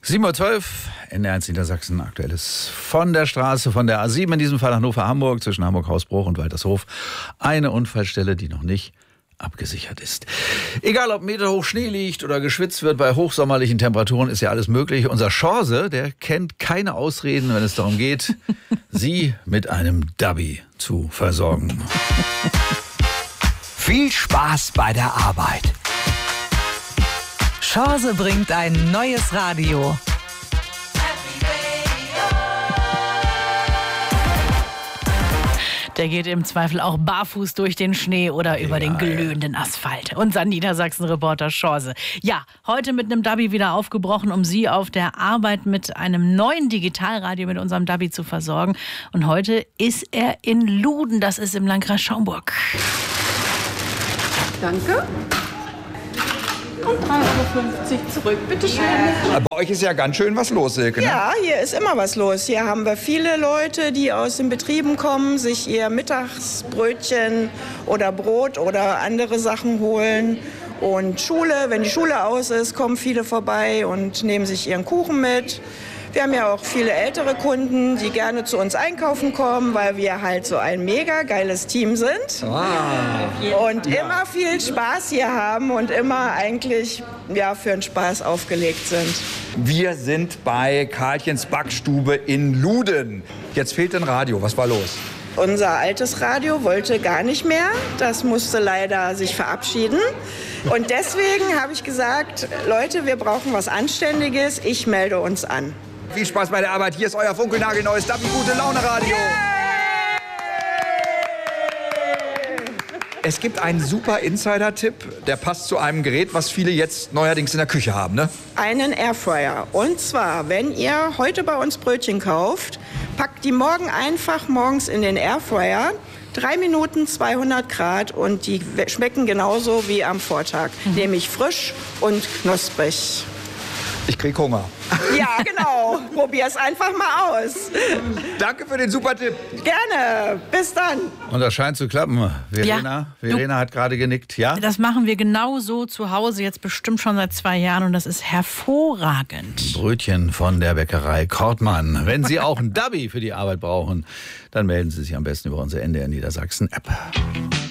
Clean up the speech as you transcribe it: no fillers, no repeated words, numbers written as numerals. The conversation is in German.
7:12 Uhr, NDR1 Niedersachsen, Aktuelles von der Straße, von der A7, in diesem Fall Hannover-Hamburg, zwischen Hamburg-Hausbruch und Waltershof. Eine Unfallstelle, die noch nicht abgesichert ist. Egal, ob meterhoch Schnee liegt oder geschwitzt wird, bei hochsommerlichen Temperaturen ist ja alles möglich. Unser Chance, der kennt keine Ausreden, wenn es darum geht, Sie mit einem Dubby zu versorgen. Viel Spaß bei der Arbeit. Chance bringt ein neues Radio. Der geht im Zweifel auch barfuß durch den Schnee oder über den glühenden Asphalt. Unser Niedersachsen-Reporter Chance. Ja, heute mit einem Dubby wieder aufgebrochen, um Sie auf der Arbeit mit einem neuen Digitalradio mit unserem Dubby zu versorgen. Und heute ist er in Luden, das ist im Landkreis Schaumburg. Danke. Und 3,50 € zurück, bitteschön. Bei euch ist ja ganz schön was los, Silke, ne? Ja, hier ist immer was los. Hier haben wir viele Leute, die aus den Betrieben kommen, sich ihr Mittagsbrötchen oder Brot oder andere Sachen holen. Und Schule, wenn die Schule aus ist, kommen viele vorbei und nehmen sich ihren Kuchen mit. Wir haben ja auch viele ältere Kunden, die gerne zu uns einkaufen kommen, weil wir halt so ein mega geiles Team sind. Und immer viel Spaß hier haben und immer eigentlich für den Spaß aufgelegt sind. Wir sind bei Karlchens Backstube in Luden. Jetzt fehlt ein Radio. Was war los? Unser altes Radio wollte gar nicht mehr. Das musste leider sich verabschieden. Und deswegen habe ich gesagt, Leute, wir brauchen was Anständiges. Ich melde uns an. Viel Spaß bei der Arbeit. Hier ist euer funkelnagelneues Dubby Gute Laune Radio. Es gibt einen super Insider-Tipp, der passt zu einem Gerät, was viele jetzt neuerdings in der Küche haben, ne? Einen Airfryer. Und zwar, wenn ihr heute bei uns Brötchen kauft, packt die morgens in den Airfryer. 3 Minuten, 200 Grad und die schmecken genauso wie am Vortag. Nämlich frisch und knusprig. Ich krieg Hunger. Ja, genau. Probier's einfach mal aus. Danke für den super Tipp. Gerne. Bis dann. Und das scheint zu klappen. Verena hat gerade genickt. Ja? Das machen wir genauso zu Hause, jetzt bestimmt schon seit 2 Jahren und das ist hervorragend. Brötchen von der Bäckerei Kortmann. Wenn Sie auch ein Dubby für die Arbeit brauchen, dann melden Sie sich am besten über unsere NDR Niedersachsen App.